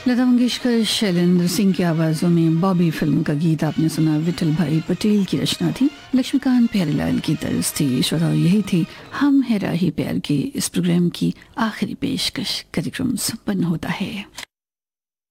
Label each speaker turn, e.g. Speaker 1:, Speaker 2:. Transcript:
Speaker 1: लता मंगेशकर, शैलेंद्र सिंह की आवाज़ों में बॉबी फिल्म का गीत आपने सुना। विठल भाई पटेल की रचना थी, लक्ष्मीकांत प्यारेलाल की तर्ज थी। श्रोताओ, यही थी हम है राही प्यार की इस प्रोग्राम की आखिरी पेशकश। कार्यक्रम संपन्न होता है।